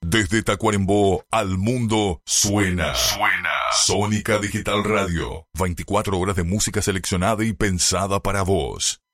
Desde Tacuarembó al mundo suena. Sónica Digital Radio. 24 horas de música seleccionada y pensada para vos.